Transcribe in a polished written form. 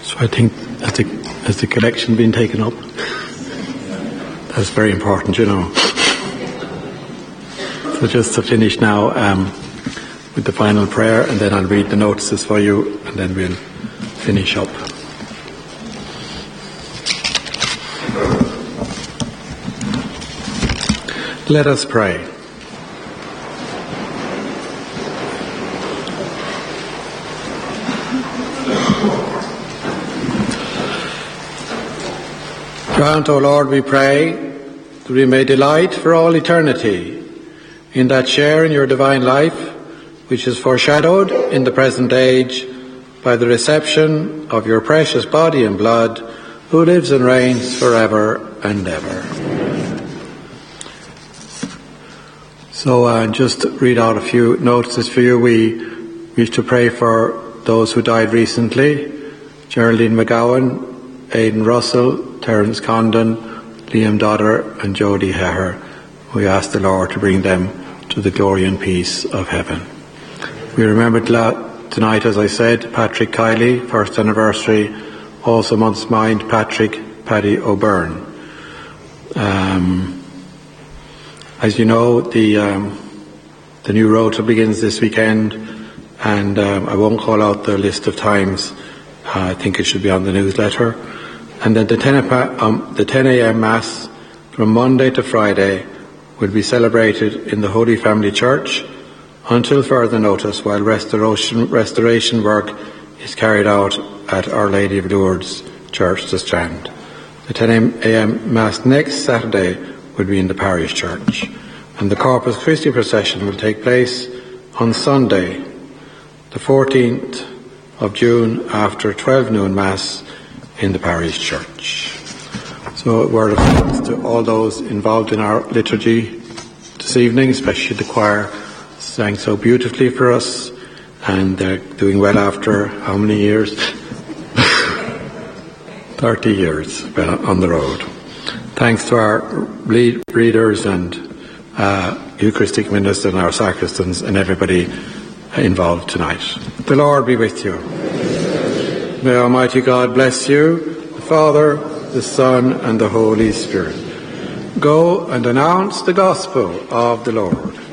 So I think, has the collection been taken up? That's very important, you know. So just to finish now with the final prayer, and then I'll read the notices for you, and then we'll finish up. Let us pray. Grant, O Lord, we pray, that we may delight for all eternity in that share in your divine life, which is foreshadowed in the present age by the reception of your precious body and blood, who lives and reigns forever and ever. So just read out a few notices for you. We wish to pray for those who died recently: Geraldine McGowan, Aidan Russell, Terence Condon, Liam Dodder and Jodie Heher. We ask the Lord to bring them to the glory and peace of heaven. We remember tonight, as I said, Patrick Kiley, first anniversary. Also month's mind, Paddy O'Byrne. As you know, the new rota begins this weekend, and I won't call out the list of times. I think it should be on the newsletter. And then the 10 a.m. Mass from Monday to Friday will be celebrated in the Holy Family Church until further notice, while restoration work is carried out at Our Lady of Lourdes Church, the Strand. The 10 a.m. Mass next Saturday will be in the parish church, and the Corpus Christi procession will take place on Sunday, the 14th of June, after 12 noon Mass in the parish church. So a word of thanks to all those involved in our liturgy this evening, especially the choir sang so beautifully for us, and they're doing well after how many years? 30 years on the road. Thanks to our readers and Eucharistic ministers and our sacristans and everybody involved tonight. The Lord be with you. May Almighty God bless you, the Father, the Son, and the Holy Spirit. Go and announce the gospel of the Lord.